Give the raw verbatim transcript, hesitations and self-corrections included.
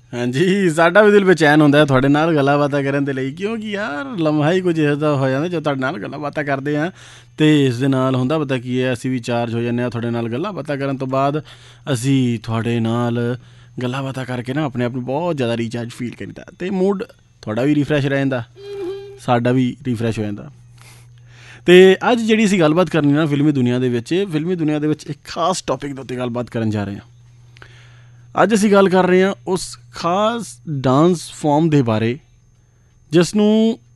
ਹਾਂਜੀ, ਸਾਡਾ ਵੀ ਦਿਲ ਬੇਚੈਨ ਹੁੰਦਾ ਤੁਹਾਡੇ ਨਾਲ ਗੱਲਾਂ ਬਾਤਾਂ ਕਰਨ ਦੇ ਲਈ, ਕਿਉਂਕਿ ਯਾਰ ਲਮਹਾ ਹੀ ਕੁਝ ਇਹੋ ਜਿਹਾ ਹੋ ਜਾਂਦਾ ਜਦੋਂ ਤੁਹਾਡੇ ਨਾਲ ਗੱਲਾਂ ਬਾਤਾਂ ਕਰਦੇ ਹਾਂ। ਅਤੇ ਇਸ ਦੇ ਨਾਲ ਹੁੰਦਾ ਪਤਾ ਕੀ ਹੈ, ਅਸੀਂ ਵੀ ਚਾਰਜ ਹੋ ਜਾਂਦੇ ਹਾਂ ਤੁਹਾਡੇ ਨਾਲ ਗੱਲਾਂ ਬਾਤਾਂ ਕਰਨ ਤੋਂ ਬਾਅਦ। ਅਸੀਂ ਤੁਹਾਡੇ ਨਾਲ ਗੱਲਾਂ ਬਾਤਾਂ ਕਰਕੇ ਨਾ ਆਪਣੇ ਆਪ ਨੂੰ ਬਹੁਤ ਜ਼ਿਆਦਾ ਰੀਚਾਰਜ ਫੀਲ ਕਰੀਦਾ, ਅਤੇ ਮੂਡ ਤੁਹਾਡਾ ਵੀ ਰੀਫਰੈਸ਼ ਰਹਿ ਜਾਂਦਾ, ਸਾਡਾ ਵੀ ਰੀਫਰੈਸ਼ ਹੋ ਜਾਂਦਾ। ਅਤੇ ਅੱਜ ਜਿਹੜੀ ਅਸੀਂ ਗੱਲਬਾਤ ਕਰਨੀ ਨਾ ਫਿਲਮੀ ਦੁਨੀਆ ਦੇ ਵਿੱਚ, ਫਿਲਮੀ ਦੁਨੀਆ ਦੇ ਵਿੱਚ ਇੱਕ ਖਾਸ ਟੋਪਿਕ ਦੇ ਉੱਤੇ ਗੱਲਬਾਤ ਕਰਨ ਜਾ ਰਹੇ ਹਾਂ। ਅੱਜ ਅਸੀਂ ਗੱਲ ਕਰ ਰਹੇ ਹਾਂ ਉਸ ਖਾਸ ਡਾਂਸ ਫੋਰਮ ਦੇ ਬਾਰੇ ਜਿਸ ਨੂੰ